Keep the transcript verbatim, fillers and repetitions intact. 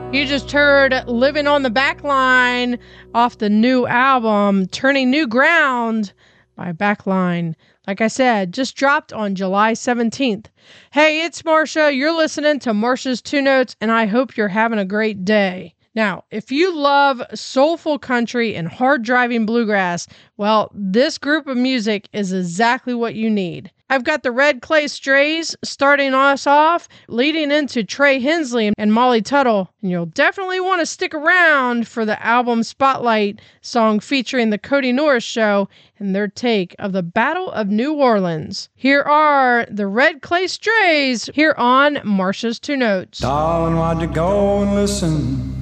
You just heard Living on the Backline off the new album, Turning New Ground by Backline. Like I said, just dropped on July seventeenth. Hey, it's Marsha. You're listening to Marsha's Two Notes, and I hope you're having a great day. Now, if you love soulful country and hard-driving bluegrass, well, this group of music is exactly what you need. I've got the Red Clay Strays starting us off, leading into Trey Hensley and Molly Tuttle, and you'll definitely want to stick around for the album Spotlight song featuring the Cody Norris Show and their take of the Battle of New Orleans. Here are the Red Clay Strays here on Marsha's Two Notes. Darling, why'd you go and listen